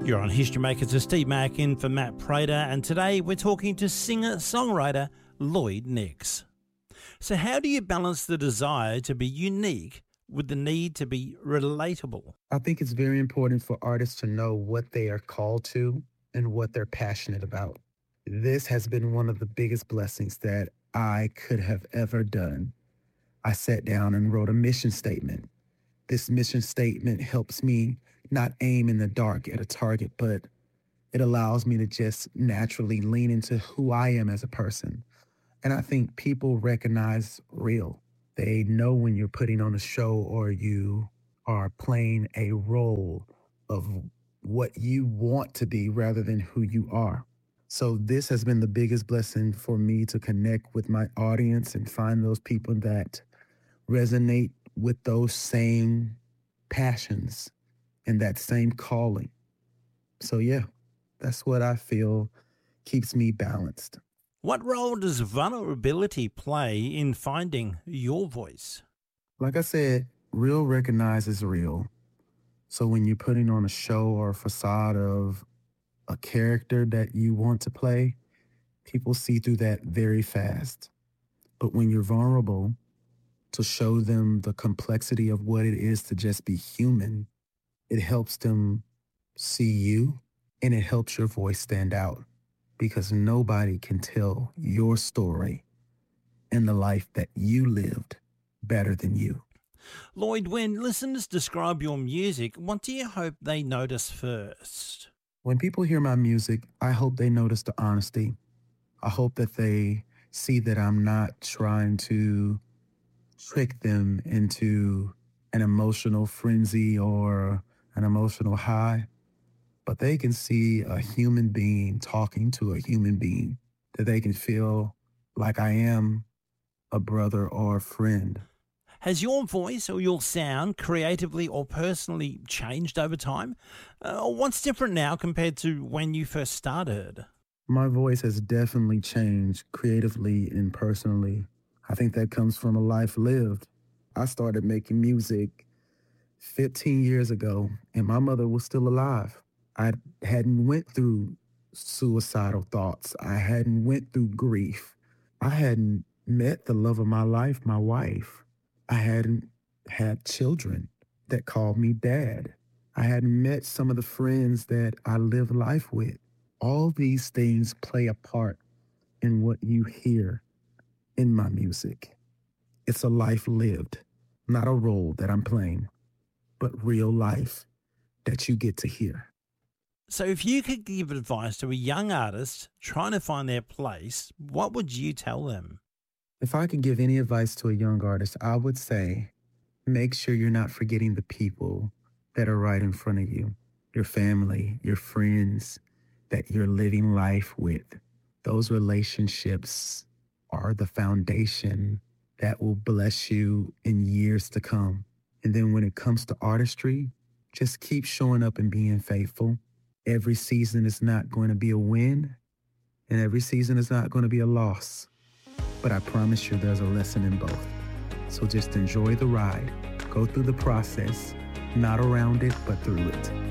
You're on History Makers with Steve Mack in for Matt Prater, and today we're talking to singer-songwriter Lloyd Nix. So how do you balance the desire to be unique with the need to be relatable? I think it's very important for artists to know what they are called to and what they're passionate about. This has been one of the biggest blessings that I could have ever done. I sat down and wrote a mission statement. This mission statement helps me not aim in the dark at a target, but it allows me to just naturally lean into who I am as a person. And I think people recognize real. They know when you're putting on a show or you are playing a role of what you want to be rather than who you are. So this has been the biggest blessing for me to connect with my audience and find those people that resonate with those same passions and that same calling. So yeah, that's what I feel keeps me balanced. What role does vulnerability play in finding your voice? Like I said, real recognizes real. So when you're putting on a show or a facade of a character that you want to play, people see through that very fast. But when you're vulnerable, to show them the complexity of what it is to just be human, it helps them see you and it helps your voice stand out because nobody can tell your story and the life that you lived better than you. Lloyd, when listeners describe your music, what do you hope they notice first? When people hear my music, I hope they notice the honesty. I hope that they see that I'm not trying to trick them into an emotional frenzy or an emotional high, but they can see a human being talking to a human being, that they can feel like I am a brother or a friend. Has your voice or your sound creatively or personally changed over time? What's different now compared to when you first started? My voice has definitely changed creatively and personally. I think that comes from a life lived. I started making music 15 years ago, and my mother was still alive. I hadn't went through suicidal thoughts. I hadn't went through grief. I hadn't met the love of my life, my wife. I hadn't had children that called me dad. I hadn't met some of the friends that I live life with. All these things play a part in what you hear in my music. It's a life lived, not a role that I'm playing, but real life that you get to hear. So if you could give advice to a young artist trying to find their place, what would you tell them? If I could give any advice to a young artist, I would say, make sure you're not forgetting the people that are right in front of you, your family, your friends that you're living life with. Those relationships are the foundation that will bless you in years to come. And then when it comes to artistry, just keep showing up and being faithful. Every season is not going to be a win, and every season is not going to be a loss. But I promise you there's a lesson in both. So just enjoy the ride. Go through the process, not around it, but through it.